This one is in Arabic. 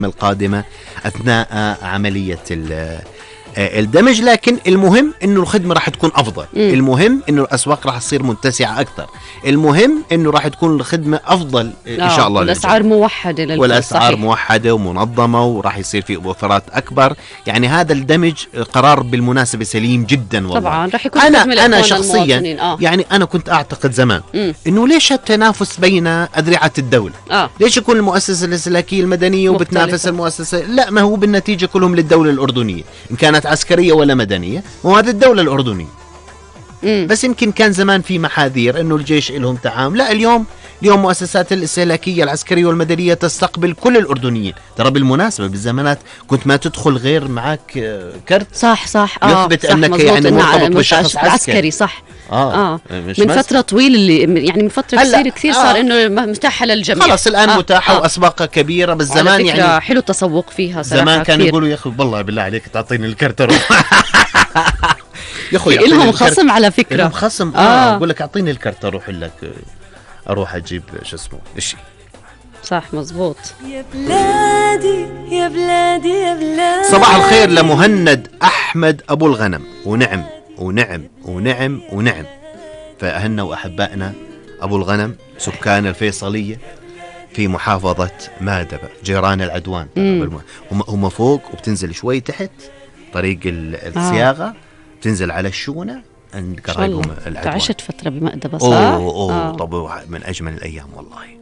القادمة أثناء عملية الدمج. لكن المهم انه الخدمه راح تكون افضل، المهم انه الاسواق راح تصير متسعه اكثر، المهم انه راح تكون الخدمه افضل ان شاء الله. والاسعار موحده والاسعار موحده ومنظمه، وراح يصير في اوفرات اكبر. يعني هذا الدمج قرار بالمناسبه سليم جدا والله. طبعا راح يكون انا شخصيا يعني انا كنت اعتقد زمان انه ليش التنافس بين اذرعه الدوله؟ ليش يكون المؤسسه الاسلاكيه المدنيه وبتنافس المؤسسه؟ لا، ما هو بالنتيجه كلهم للدوله الاردنيه، ان كانت عسكرية ولا مدنية، وهذه الدولة الأردنية. بس يمكن كان زمان في محاذير إنه الجيش لهم تعامل. لا، اليوم مؤسسات الاستهلاكية العسكرية والمدنية تستقبل كل الأردنيين. ترى بالمناسبة بالزمانات كنت ما تدخل غير معك كرت صح يثبت أنك يعني مرتبط بشخص عسكري. صح. من فترة طويلة يعني من فترة قصيرة كثير صار إنه متاحة للجميع. خلاص الآن متاحة وأسواق كبيرة. بالزمان يعني حلو التسوق فيها صراحة. زمان كانوا يقولوا يا أخي والله بالله عليك تعطيني الكرت أروح. يا أخوي لهم خصم على فكرة. لهم خصم. أقول لك أعطيني الكرت أروح أجيب شو اسمه الشيء. صح مزبوط. يا بلادي يا بلادي يا بلادي. صباح الخير لمهند أحمد أبو الغنم. ونعم ونعم ونعم ونعم، فأهلنا وأحبائنا أبو الغنم سكان الفيصلية في محافظة مادبة جيران العدوان. هم فوق وبتنزل شوي تحت طريق الصياغة، بتنزل على الشونة عند قرايبهم العدوان. عشت فترة بمأدبة صح؟ طب من أجمل الأيام والله.